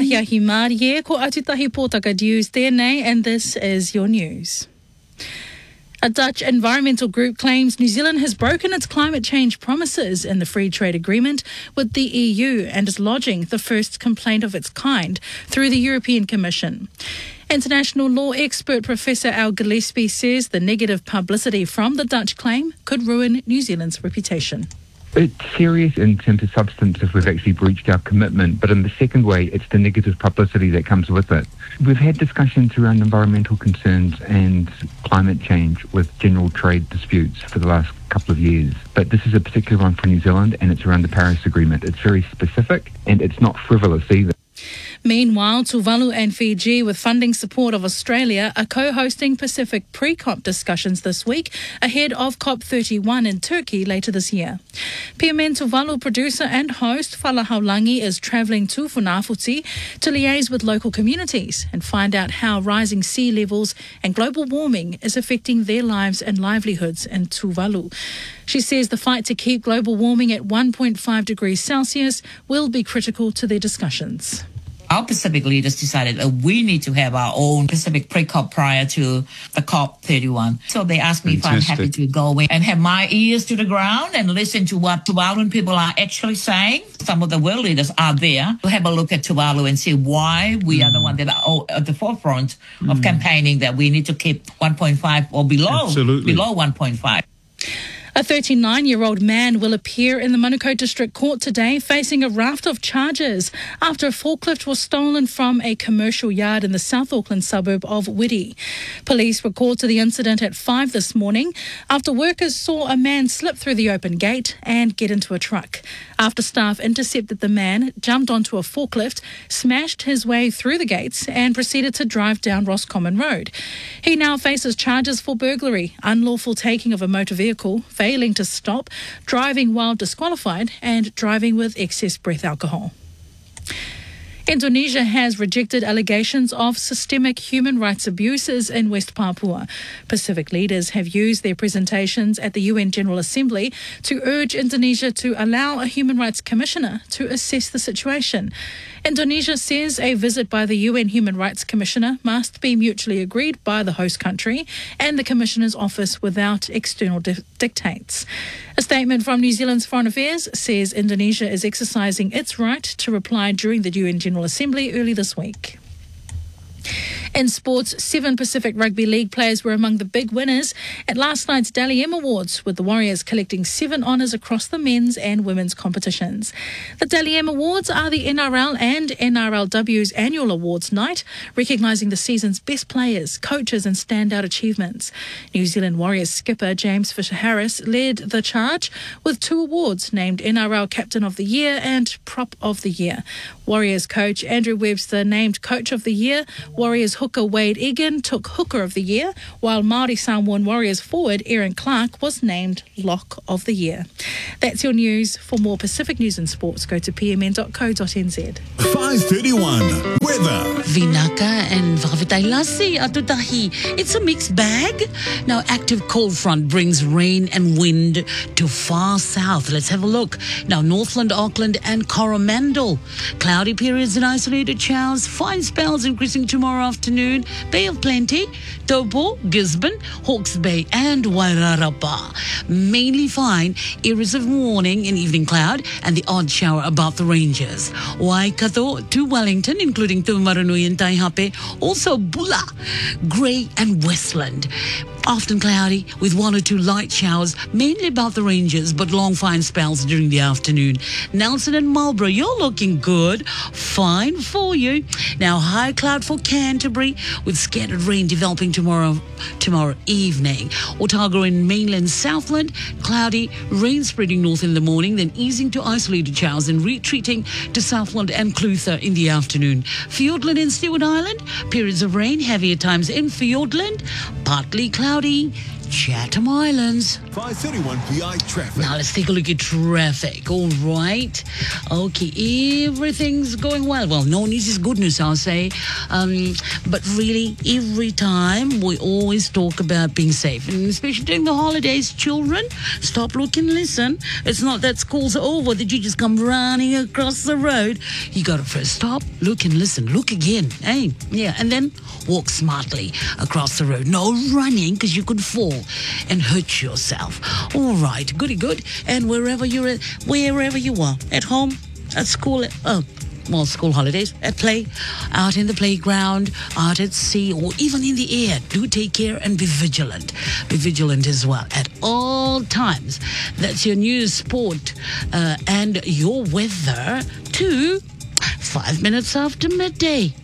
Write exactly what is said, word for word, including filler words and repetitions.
Ahiahi Mārie, ko Atutahi Pōtaka News tēnei, and this is your news. A Dutch environmental group claims New Zealand has broken its climate change promises in the free trade agreement with the E U and is lodging the first complaint of its kind through the European Commission. International law expert Professor Al Gillespie says the negative publicity from the Dutch claim could ruin New Zealand's reputation. It's serious in terms of substance if we've actually breached our commitment, but in the second way, it's the negative publicity that comes with it. We've had discussions around environmental concerns and climate change with general trade disputes for the last couple of years, but this is a particular one for New Zealand, and it's around the Paris Agreement. It's very specific, and it's not frivolous either. Meanwhile, Tuvalu and Fiji, with funding support of Australia, are co-hosting Pacific pre-COP discussions this week ahead of COP thirty-one in Turkey later this year. P M N Tuvalu producer and host Fala Haulangi is travelling to Funafuti to liaise with local communities and find out how rising sea levels and global warming is affecting their lives and livelihoods in Tuvalu. She says the fight to keep global warming at one point five degrees Celsius will be critical to their discussions. Our Pacific leaders decided that we need to have our own Pacific pre-COP prior to the COP thirty-one. So they asked me Fantastic. If I'm happy to go away and have my ears to the ground and listen to what Tuvaluan people are actually saying. Some of the world leaders are there to have a look at Tuvalu and see why we mm. are the one that are at the forefront mm. of campaigning that we need to keep one point five or below, Absolutely. below one point five. A thirty-nine-year-old man will appear in the Manukau District Court today facing a raft of charges after a forklift was stolen from a commercial yard in the South Auckland suburb of Whitty. Police were called to the incident at five this morning after workers saw a man slip through the open gate and get into a truck. After staff intercepted the man, jumped onto a forklift, smashed his way through the gates and proceeded to drive down Roscommon Road. He now faces charges for burglary, unlawful taking of a motor vehicle, failing to stop, driving while disqualified, and driving with excess breath alcohol. Indonesia has rejected allegations of systemic human rights abuses in West Papua. Pacific leaders have used their presentations at the U N General Assembly to urge Indonesia to allow a human rights commissioner to assess the situation. Indonesia says a visit by the U N Human Rights Commissioner must be mutually agreed by the host country and the Commissioner's office without external di- dictates. A statement from New Zealand's Foreign Affairs says Indonesia is exercising its right to reply during the U N General Assembly early this week. In sports, seven Pacific Rugby League players were among the big winners at last night's Dally M Awards, with the Warriors collecting seven honours across the men's and women's competitions. The Dally M Awards are the N R L and N R L W's annual awards night, recognising the season's best players, coaches and standout achievements. New Zealand Warriors skipper James Fisher-Harris led the charge with two awards named N R L Captain of the Year and Prop of the Year. Warriors coach Andrew Webster named Coach of the Year. Warriors hooker Wade Egan took Hooker of the Year, while Māori Samoan Warriors forward Aaron Clark was named Lock of the Year. That's your news. For more Pacific news and sports, go to p m n dot co dot n z. five thirty-one weather. Vinaka and Vavitailasi Atutahi. It's a mixed bag. Now, active cold front brings rain and wind to far south. Let's have a look. Now, Northland, Auckland and Coromandel. Cloudy periods and isolated showers. Fine spells increasing tomorrow afternoon. Bay of Plenty, Taupo, Gisborne, Hawke's Bay and Wairarapa. Mainly fine, areas of morning and evening cloud and the odd shower above the ranges. Waikato to Wellington, including Tuamarunui and Taihape. Also Bula, grey and Westland. Often cloudy with one or two light showers, mainly above the ranges, but long fine spells during the afternoon. Nelson and Marlborough, you're looking good. Fine for you. Now, high cloud for Canterbury with scattered rain developing tomorrow tomorrow evening. Otago in mainland Southland, cloudy, rain spreading north in the morning, then easing to isolated showers and retreating to Southland and Clutha in the afternoon. Fiordland and Stewart Island, periods of rain, heavy at times in Fiordland, partly cloudy. Chatham Islands. five thirty-one P I traffic. Now let's take a look at traffic. All right. Okay, everything's going well. Well, no news is good news, I'll say. Um, but really, every time we always talk about being safe, and especially during the holidays, children, stop, look, and listen. It's not that school's over that you just come running across the road. You got to first stop, look, and listen. Look again, eh? Yeah, and then walk smartly across the road. No running, because you could fall and hurt yourself. All right, goody good. And wherever you're at, wherever you are, at home, at school, at, oh, well, school holidays, at play, out in the playground, out at sea, or even in the air, do take care and be vigilant. Be vigilant as well at all times. That's your news, sport, uh, and your weather to five minutes after midday.